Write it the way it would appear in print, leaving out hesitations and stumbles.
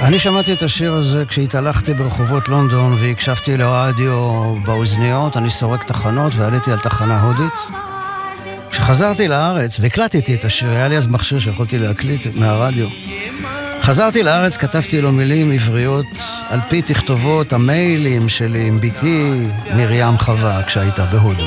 אני שמעתי את השיר הזה כשהתהלכתי ברחובות לונדון והקשבתי לרדיו באוזניות, אני סורק תחנות ועליתי על תחנה הודית. כשחזרתי לארץ והקלטתי את השיר, היה לי אז מכשיר שיכולתי להקליט מהרדיו. חזרתי לארץ, כתבתי לו מילים עבריות על פי תכתובות המיילים שלי עם ביתי מרים חווה כשהייתה בהודו.